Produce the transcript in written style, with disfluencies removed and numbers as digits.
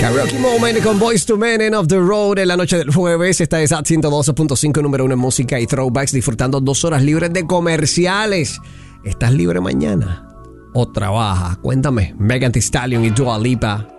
Karaoke Moment con Boyz II Men, End of the Road en la noche del jueves. Esta es at 112.5, número 1 en música y throwbacks, disfrutando 2 horas libres de comerciales. ¿Estás libre mañana o trabajas? Cuéntame. Megan Thee Stallion y Dua Lipa,